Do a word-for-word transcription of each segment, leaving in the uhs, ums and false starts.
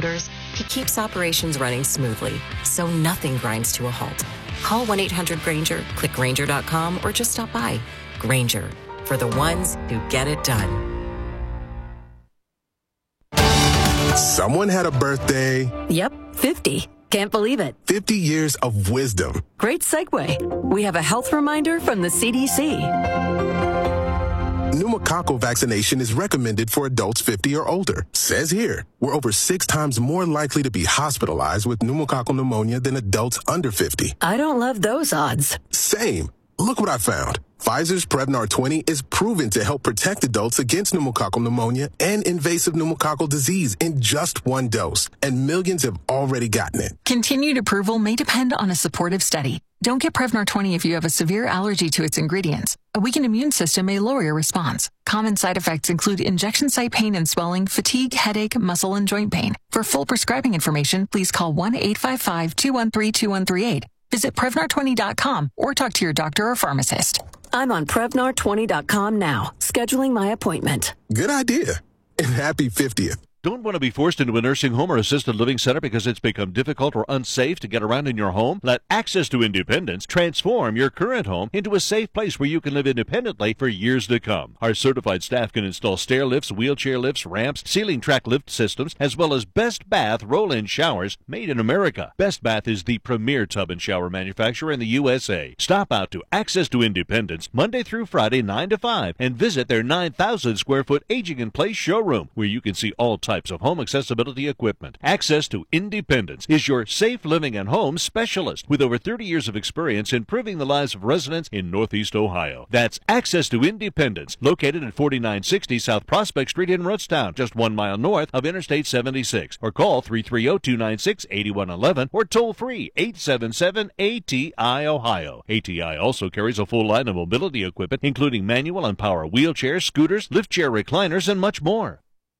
commanders, he keeps operations running smoothly, so nothing grinds to a halt. Call one eight hundred Grainger, click Grainger dot com, or just stop by. Grainger, for the ones who get it done. Someone had a birthday. Yep, fifty. Can't believe it. fifty years of wisdom. Great segue. We have a health reminder from the C D C. Pneumococcal vaccination is recommended for adults fifty or older. Says here, we're over six times more likely to be hospitalized with pneumococcal pneumonia than adults under fifty. I don't love those odds. Same. Look what I found. Pfizer's Prevnar twenty is proven to help protect adults against pneumococcal pneumonia and invasive pneumococcal disease in just one dose, and millions have already gotten it. Continued approval may depend on a supportive study. Don't get Prevnar twenty if you have a severe allergy to its ingredients. A weakened immune system may lower your response. Common side effects include injection site pain and swelling, fatigue, headache, muscle, and joint pain. For full prescribing information, please call one eight five five, two one three, two one three eight. Visit Prevnar twenty dot com or talk to your doctor or pharmacist. I'm on Prevnar twenty dot com now, scheduling my appointment. Good idea. And happy fiftieth. Don't want to be forced into a nursing home or assisted living center because it's become difficult or unsafe to get around in your home? Let Access to Independence transform your current home into a safe place where you can live independently for years to come. Our certified staff can install stair lifts, wheelchair lifts, ramps, ceiling track lift systems, as well as Best Bath roll-in showers made in America. Best Bath is the premier tub and shower manufacturer in the U S A. Stop out to Access to Independence Monday through Friday, nine to five, and visit their nine thousand square foot aging in place showroom, where you can see all types of home accessibility equipment. Access to Independence is your safe living and home specialist with over thirty years of experience improving the lives of residents in Northeast Ohio. That's Access to Independence, located at forty-nine sixty South Prospect Street in Rootstown, just one mile north of Interstate seventy-six. Or call three three zero, two nine six, eight one one one or toll free eight seven seven A T I Ohio. A T I also carries a full line of mobility equipment, including manual and power wheelchairs, scooters, lift chair recliners, and much more.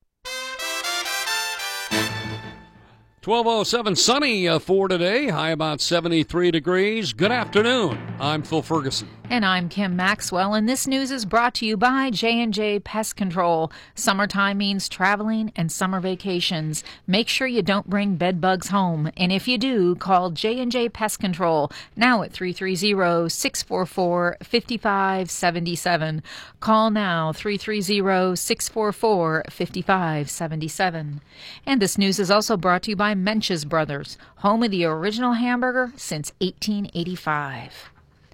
twelve oh seven sunny uh, for today, high about seventy-three degrees. Good afternoon. I'm Phil Ferguson. And I'm Kim Maxwell, and this news is brought to you by J and J Pest Control. Summertime means traveling and summer vacations. Make sure you don't bring bed bugs home, and if you do, call J and J Pest Control, now at three three zero, six four four, five five seven seven. Call now, three three zero, six four four, five five seven seven. And this news is also brought to you by Mench's Brothers, home of the original hamburger since eighteen eighty-five.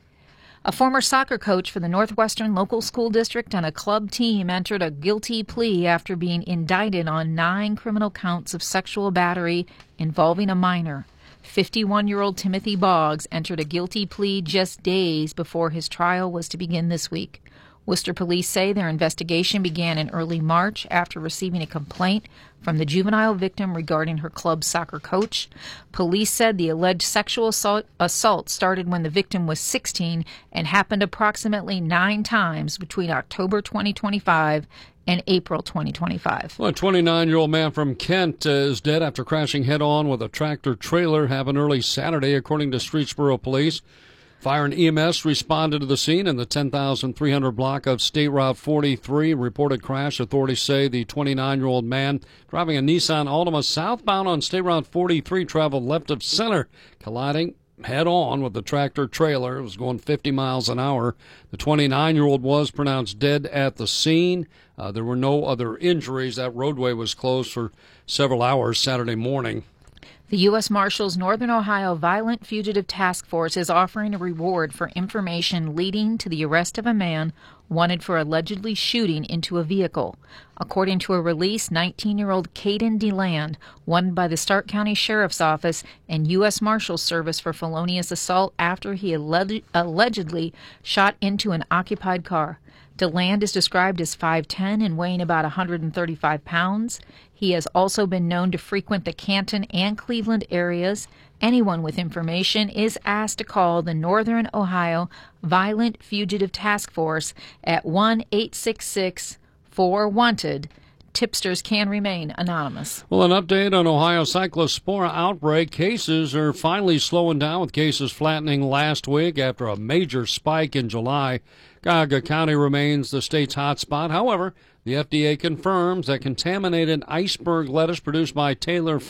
A former soccer coach for the Northwestern Local School District and a club team entered a guilty plea after being indicted on nine criminal counts of sexual battery involving a minor. fifty-one-year-old Timothy Boggs entered a guilty plea just days before his trial was to begin this week. Worcester police say their investigation began in early March after receiving a complaint from the juvenile victim regarding her club soccer coach. Police said the alleged sexual assault, assault started when the victim was sixteen and happened approximately nine times between October twenty twenty-five and April twenty twenty-five. Well, a twenty-nine-year-old man from Kent uh, is dead after crashing head-on with a tractor-trailer. Happened early Saturday, according to Streetsboro Police. Fire and E M S responded to the scene in the ten thousand three hundred block of State Route forty-three. Reported crash. Authorities say the twenty-nine-year-old man driving a Nissan Altima southbound on State Route forty-three traveled left of center, colliding head-on with the tractor-trailer. It was going fifty miles an hour. The twenty-nine-year-old was pronounced dead at the scene. Uh, there were no other injuries. That roadway was closed for several hours Saturday morning. The U S Marshals Northern Ohio Violent Fugitive Task Force is offering a reward for information leading to the arrest of a man wanted for allegedly shooting into a vehicle. According to a release, nineteen-year-old Caden DeLand, wanted by the Stark County Sheriff's Office and U S Marshals Service for felonious assault after he alleg- allegedly shot into an occupied car. DeLand is described as five ten and weighing about one hundred thirty-five pounds. He has also been known to frequent the Canton and Cleveland areas. Anyone with information is asked to call the Northern Ohio Violent Fugitive Task Force at one eight six six, four wanted. Tipsters can remain anonymous. Well, an update on Ohio cyclospora outbreak. Cases are finally slowing down, with cases flattening last week after a major spike in July. Cuyahoga County remains the state's hotspot. However, the F D A confirms that contaminated iceberg lettuce produced by Taylor